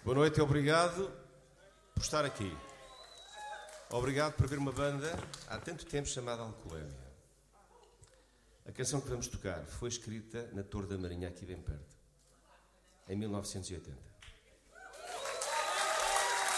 Boa noite e obrigado por estar aqui. Obrigado por ver uma banda há tanto tempo chamada Alcolémia. A canção que vamos tocar foi escrita na Torre da Marinha, aqui bem perto, em 1980.